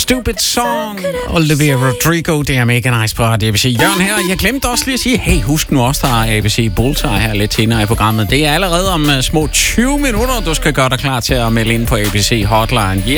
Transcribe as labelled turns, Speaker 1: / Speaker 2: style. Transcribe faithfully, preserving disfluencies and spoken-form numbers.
Speaker 1: Stupid Song. Olivia Rodrigo, det er mega nice på A B C. Jørgen her. Jeg glemte også lige at sige, hey, husk nu også, der er A B C Bullseye her lidt senere i programmet. Det er allerede om uh, små tyve minutter, du skal gøre dig klar til at melde ind på A B C Hotline. Yeah.